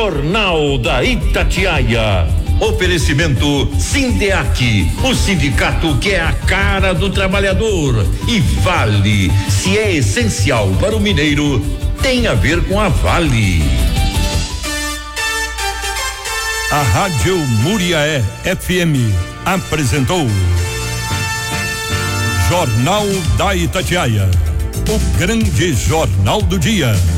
Jornal da Itatiaia. Oferecimento Sindeat, o sindicato que é a cara do trabalhador. E Vale, se é essencial para o mineiro, tem a ver com a Vale. A Rádio Muriaé FM apresentou Jornal da Itatiaia, o grande jornal do dia.